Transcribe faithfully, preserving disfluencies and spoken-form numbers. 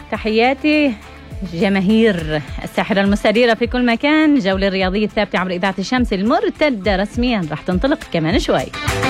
تحياتي جماهير الساحرة المستديرة في كل مكان. جولة الرياضية الثابتة عبر إذاعة الشمس المرتدة رسميا راح تنطلق كمان شوي.